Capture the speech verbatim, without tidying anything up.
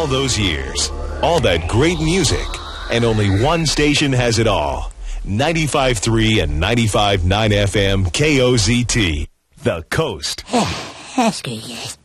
All those years, all that great music, and only one station has it all. ninety-five point three and ninety-five point nine F M K O Z T. The Coast. That's good, yes.